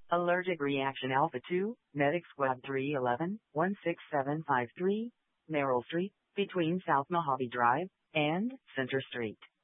Allergic Reaction Alpha 2, Medic Squad 311, 16753, Merrill Street, between South Mojave Drive and Center Street.